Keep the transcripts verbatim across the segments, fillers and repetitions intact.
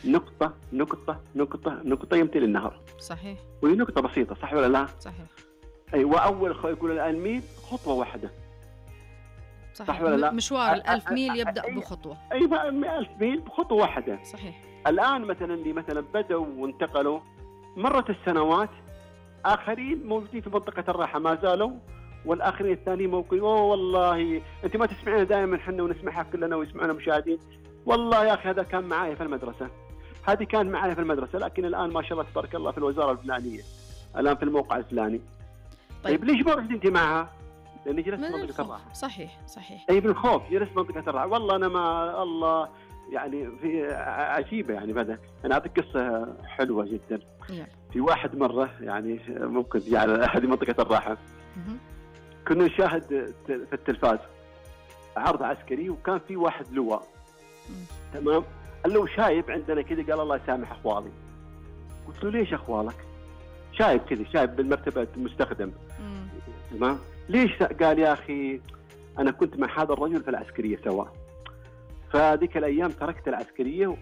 نقطة نقطة نقطة نقطة يمتلئ النهر. صحيح. وهي نقطة بسيطة، صح ولا لا؟ صحيح. أي وأول يقول الآن ميل خطوة واحدة. صحيح. صح ولا لا؟ مشوار الألف ميل يبدأ بخطوة. أي ألف ميل بخطوة واحدة. صحيح. الآن مثلا اللي مثلا بدأوا وانتقلوا مرت السنوات، آخرين موجودين في منطقة الراحة ما زالوا، والآخرين الثانيين موجودين. أوه والله أنت ما تسمعنا دائما حنا ونسمعها كلنا ويسمعنا مشاهدين، والله يا أخي هذا كان معايا في المدرسة، هذه كان معايا في المدرسة، لكن الآن ما شاء الله تبارك الله في الوزارة الفلانية، الآن في الموقع الفلاني. طيب, طيب ليش ما رحت أنت معها؟ لأني جلست منطقة الراحة. صحيح صحيح. أي بالخوف جلست منطقة الراحة. والله أنا ما الله يعني في عجيبة يعني بدأ. أنا أعطيك قصة حلوة جدا. يعني. في واحد مرة يعني ممكن يعني هذه منطقة الراحة. كنا نشاهد في التلفاز عرض عسكري، وكان في واحد لواء. تمام. قال له شايب عندنا كذا، قال الله يسامح أخوالي. قلت له ليش أخوالك؟ شايب كذا، شايب بالمرتبة المستخدم. تمام. ليش؟ قال يا أخي أنا كنت مع هذا الرجل في العسكرية سوا، فذيك الأيام تركت العسكرية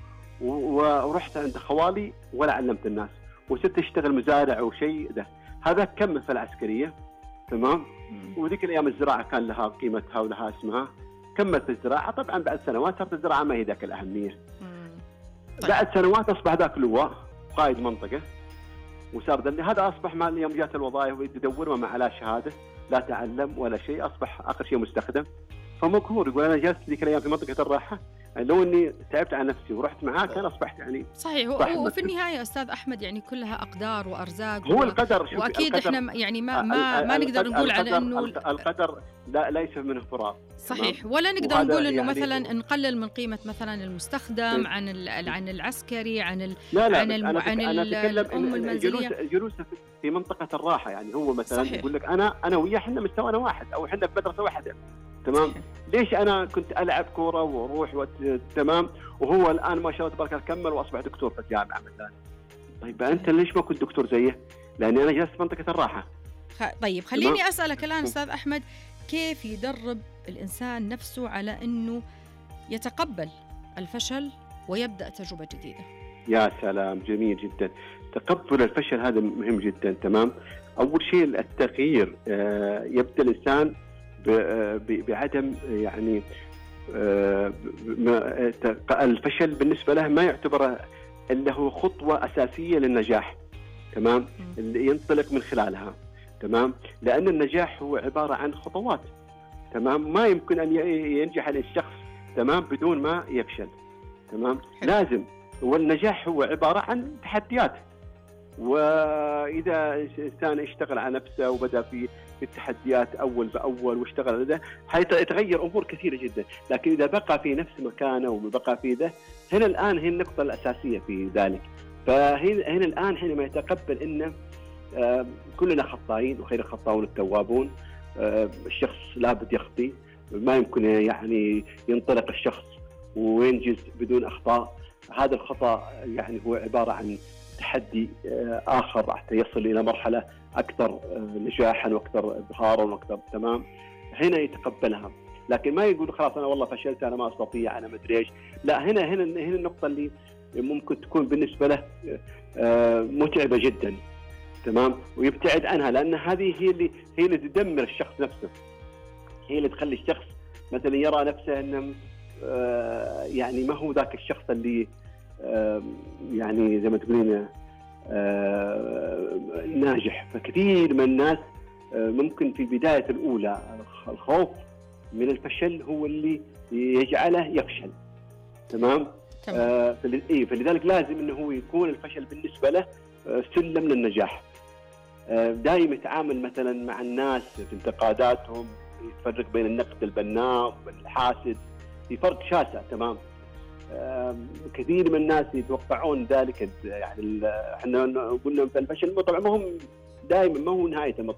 ورحت عند خوالي ولا علمت الناس، وصرت أشتغل مزارع أو شيء ده. هذا كمل في العسكرية. تمام. وذيك الأيام الزراعة كان لها قيمتها ولها اسمها، كمل في الزراعة. طبعا بعد سنوات صارت الزراعة ما هي ذاك الأهمية. طيب. بعد سنوات أصبح ذاك لواء قائد منطقة، وصار ذلك هذا أصبح مع يوم جات الوظائف يدور وما على شهادة، لا تعلم ولا شيء، أصبح آخر شيء مستخدم. فمقهور يقول أنا جلست ذيك الأيام في منطقة الراحة، يعني لو إني تعبت على نفسي ورحت معاه كان أصبحت يعني. صحيح. وفي النهاية أستاذ أحمد يعني كلها أقدار وأرزاق. هو القدر. وأكيد القدر إحنا يعني ما ما ما نقدر نقول على إنه القدر لا ليس منه فراغ. صحيح. ولا نقدر نقول إنه يعني مثلا نقلل من قيمة مثلا المستخدم عن عن العسكري عن ال لا لا عن أنا عن الأم المنزلية. جلوس في منطقة الراحة يعني هو مثلا يقول لك أنا أنا وياه إحنا مستوانا واحد، أو إحنا في مدرسة واحدة. تمام. صحيح. ليش أنا كنت ألعب كورة وأروح وت... تمام، وهو الآن ما شاء الله تبارك الله كمل وأصبح دكتور في الجامعة مثلا. طيب أنت ليش ما كنت دكتور زيه؟ لأني أنا جلست في منطقة الراحة. خ... طيب خليني تمام؟ أسألك الآن أستاذ أحمد، كيف يدرب الإنسان نفسه على أنه يتقبل الفشل ويبدأ تجربة جديدة؟ يا سلام، جميل جدا. تقبل الفشل هذا مهم جدا. تمام. أول شيء التغيير. آه يبدأ الإنسان بعدم يعني الفشل بالنسبة له ما يعتبر إلا هو خطوة أساسية للنجاح. تمام. اللي ينطلق من خلالها. تمام. لأن النجاح هو عبارة عن خطوات. تمام. ما يمكن أن ينجح الشخص تمام بدون ما يفشل. تمام. لازم. والنجاح هو عبارة عن تحديات، وإذا الإنسان اشتغل على نفسه وبدأ في التحديات أول بأول واشتغل على ده حيتغير أمور كثيرة جدا. لكن إذا بقى في نفس مكانه وبقى في ده، هنا الآن هي النقطة الأساسية في ذلك. فهنا هنا الآن حينما يتقبل إن كلنا خطائين وخير الخطاؤون التوابون. الشخص لابد يخطي، ما يمكن يعني ينطلق الشخص وينجز بدون أخطاء. هذا الخطأ يعني هو عبارة عن تحدي آخر حتى يصل إلى مرحلة أكثر نجاحا وأكثر إبهارا وأكثر. تمام. هنا يتقبلها، لكن ما يقول خلاص أنا والله فشلت، أنا ما أستطيع، أنا مدري إيش. لا، هنا هنا هنا النقطة اللي ممكن تكون بالنسبة له متعبة جدا. تمام. ويبتعد عنها، لأن هذه هي اللي هي اللي تدمر الشخص نفسه، هي اللي تخلي الشخص مثلا يرى نفسه أنه يعني ما هو ذاك الشخص اللي يعني زي ما تقولين ناجح. فكثير من الناس ممكن في البداية الأولى الخوف من الفشل هو اللي يجعله يفشل. تمام. آه فلذلك لازم أنه هو يكون الفشل بالنسبة له سلم للنجاح. آه دائما يتعامل مثلا مع الناس في انتقاداتهم، يفرق بين النقد البناء والحاسد، في فرق شاسع. تمام. كثير من الناس يتوقعون ذلك، يعني احنا قلنا الفشل طبعا ما هم دائما ما هو نهاية المطاف.